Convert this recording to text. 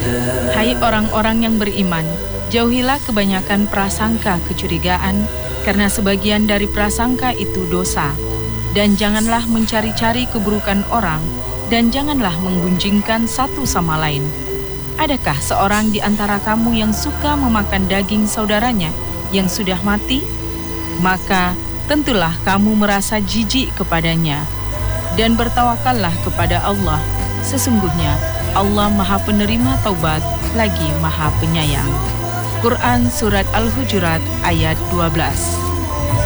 Hai orang-orang yang beriman, jauhilah kebanyakan prasangka kecurigaan, karena sebagian dari prasangka itu dosa. Dan janganlah mencari-cari keburukan orang, dan janganlah menggunjingkan satu sama lain. Adakah seorang di antara kamu yang suka memakan daging saudaranya yang sudah mati? Maka tentulah kamu merasa jijik kepadanya. Dan bertawakallah kepada Allah. Sesungguhnya Allah Maha Penerima Taubat lagi Maha Penyayang. Quran Surat Al-Hujurat ayat 12.